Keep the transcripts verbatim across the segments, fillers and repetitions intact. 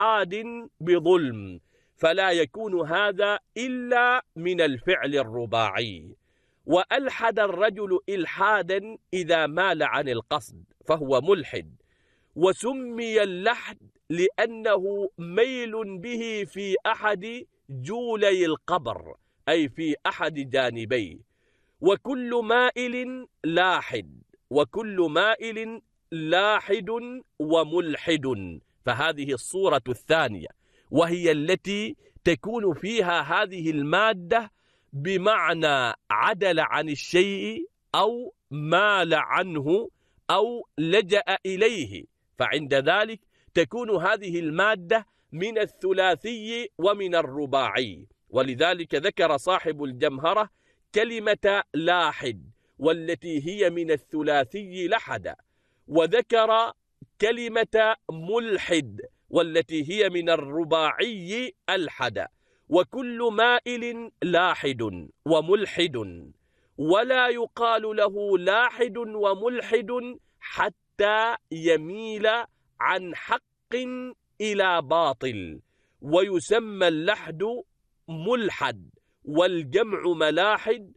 إلحاد بظلم، فلا يكون هذا إلا من الفعل الرباعي. وألحد الرجل إلحادا إذا مال عن القصد فهو ملحد، وسمي اللحد لأنه ميل به في أحد جولي القبر، أي في أحد جانبيه. وكل مائل لاحد، وكل مائل لاحد وملحد. فهذه الصورة الثانية، وهي التي تكون فيها هذه المادة بمعنى عدل عن الشيء أو مال عنه أو لجأ إليه، فعند ذلك تكون هذه المادة من الثلاثي ومن الرباعي. ولذلك ذكر صاحب الجمهرة كلمة لاحد والتي هي من الثلاثي لحد، وذكر كلمة ملحد والتي هي من الرباعي ألحد. وكل مائل لاحد وملحد، ولا يقال له لاحد وملحد حتى يميل عن حق إلى باطل، ويسمى اللحد ملحد والجمع ملاحد،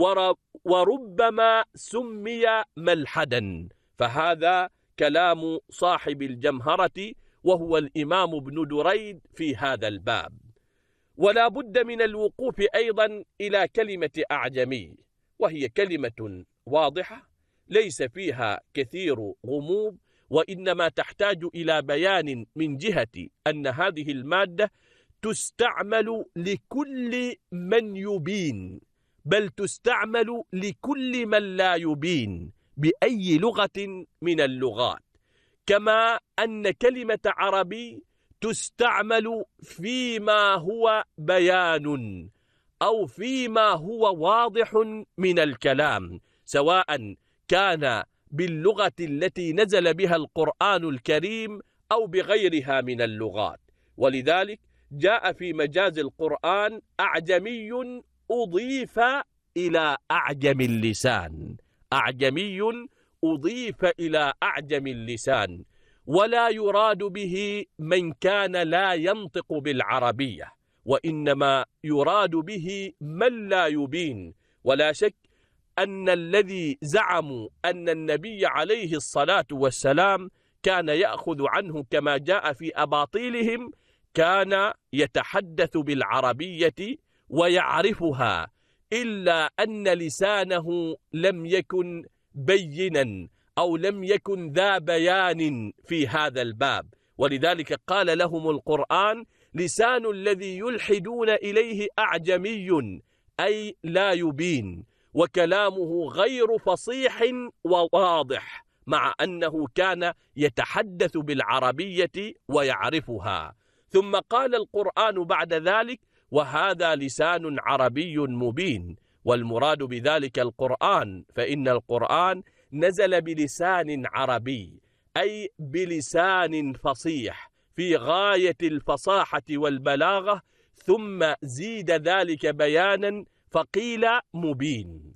وربما سمي ملحدا. فهذا كلام صاحب الجمهرة وهو الإمام ابن دريد في هذا الباب. ولا بد من الوقوف أيضا إلى كلمة أعجمي، وهي كلمة واضحة ليس فيها كثير غموض، وإنما تحتاج إلى بيان من جهة أن هذه المادة تستعمل لكل من يبين، بل تستعمل لكل من لا يبين بأي لغة من اللغات، كما أن كلمة عربي تستعمل فيما هو بيان أو فيما هو واضح من الكلام، سواء كان باللغة التي نزل بها القرآن الكريم أو بغيرها من اللغات. ولذلك جاء في مجاز القرآن أعجمي أضيف إلى أعجم اللسان، أعجمي أضيف إلى أعجم اللسان، ولا يراد به من كان لا ينطق بالعربية، وإنما يراد به من لا يبين. ولا شك أن الذي زعموا أن النبي عليه الصلاة والسلام كان يأخذ عنه كما جاء في أباطيلهم كان يتحدث بالعربية ويعرفها، إلا أن لسانه لم يكن بينا أو لم يكن ذا بيان في هذا الباب. ولذلك قال لهم القرآن: لسان الذي يلحدون إليه أعجمي، أي لا يبين، وكلامه غير فصيح وواضح، مع أنه كان يتحدث بالعربية ويعرفها. ثم قال القرآن بعد ذلك: وهذا لسان عربي مبين. والمراد بذلك القرآن، فإن القرآن نزل بلسان عربي، أي بلسان فصيح في غاية الفصاحة والبلاغة، ثم زيد ذلك بيانا فقيل مبين.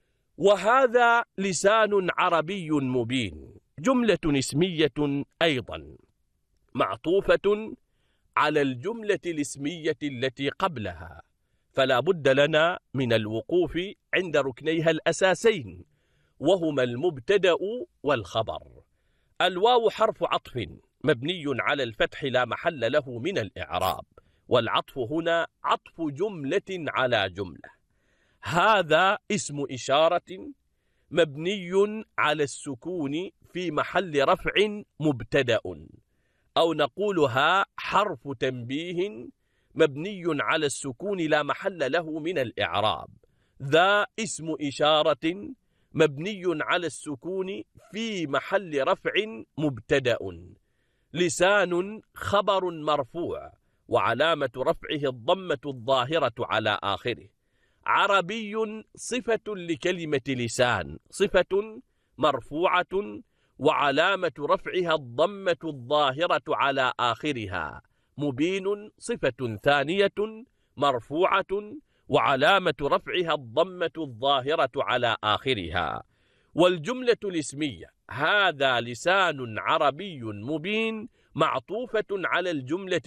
وهذا لسان عربي مبين جملة اسمية أيضا معطوفة على الجملة الاسمية التي قبلها، فلا بد لنا من الوقوف عند ركنيها الأساسين، وهما المبتدأ والخبر. الواو حرف عطف مبني على الفتح لا محل له من الإعراب، والعطف هنا عطف جملة على جملة. هذا اسم إشارة مبني على السكون في محل رفع مبتدأ، أو نقولها حرف تنبيه مبني على السكون لا محل له من الإعراب. ذا اسم إشارة مبني على السكون في محل رفع مبتدأ. لسان خبر مرفوع وعلامة رفعه الضمة الظاهرة على آخره. عربي صفة لكلمة لسان، صفة مرفوعة وعلامة رفعها الضمة الظاهرة على آخرها. مبين صفة ثانية مرفوعة وعلامة رفعها الضمة الظاهرة على آخرها. والجملة الاسمية هذا لسان عربي مبين معطوفة على الجملة